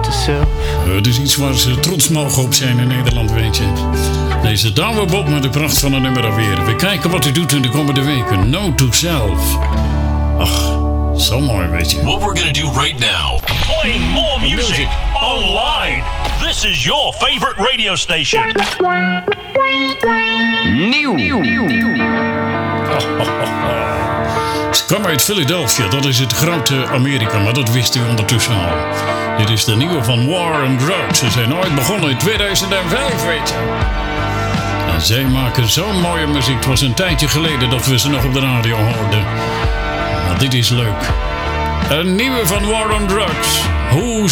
to self. Het is iets waar ze trots mogen op zijn in Nederland, weet je. Deze Douwe Bob met de pracht van een nummer alweer. We kijken wat hij doet in de komende weken. Note to self. Ach, zo mooi, weet je. What we're gonna do right now. Playing more music online. This is your favorite radio station. Nieuw. Ze kwam uit Philadelphia, dat is het grote Amerika, maar dat wist u ondertussen al. Dit is de nieuwe van War and Drugs. Ze zijn ooit begonnen in 2005, weet je. En zij maken zo'n mooie muziek. Het was een tijdje geleden dat we ze nog op de radio hoorden. Maar dit is leuk. Een nieuwe van War on Drugs. Hoe